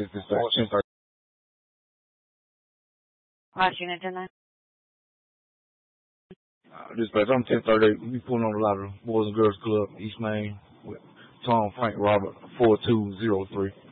1030. Washington, 10-9. Dispatch, I'm 1038. We pulling on a lot of Boys and Girls Club, East Main, with Tom, Frank, Robert, 4203.